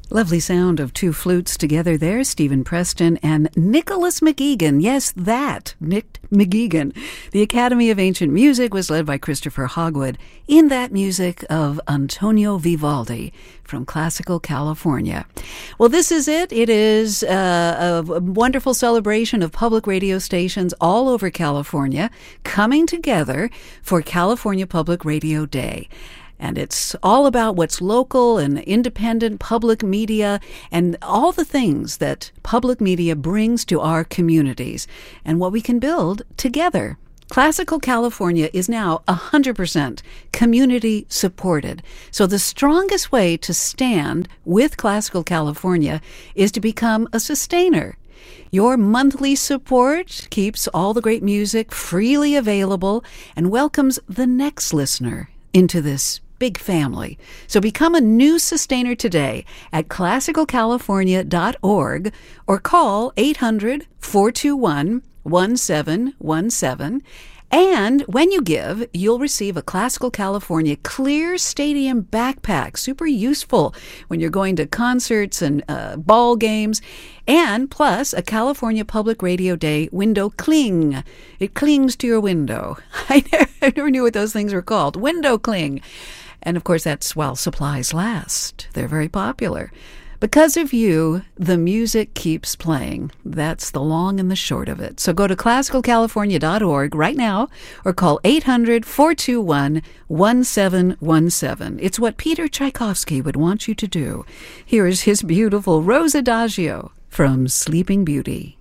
Lovely sound of two flutes together there, Stephen Preston and Nicholas McGeegan. Yes, that, Nick McGeegan. The Academy of Ancient Music was led by Christopher Hogwood. In that music of Antonio Vivaldi from Classical California. Well, this is it. It is a wonderful celebration of public radio stations all over California coming together for California Public Radio Day. And it's all about what's local and independent public media and all the things that public media brings to our communities and what we can build together. Classical California is now 100% community supported. So the strongest way to stand with Classical California is to become a sustainer. Your monthly support keeps all the great music freely available and welcomes the next listener into this big family. So become a new sustainer today at classicalcalifornia.org or call 800-421-1717. And when you give, you'll receive a Classical California Clear Stadium backpack. Super useful when you're going to concerts and ball games. And plus, a California Public Radio Day window cling. It clings to your window. I never knew what those things were called. Window cling. And of course, that's while supplies last. They're very popular. Because of you, the music keeps playing. That's the long and the short of it. So go to classicalcalifornia.org right now or call 800-421-1717. It's what Peter Tchaikovsky would want you to do. Here is his beautiful Rose Adagio from Sleeping Beauty.